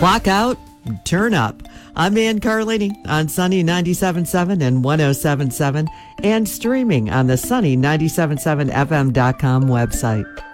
Clock out, turn up. I'm Ann Carlini on Sunny 97.7 and 107.7 and streaming on the Sunny 97.7fm.com website.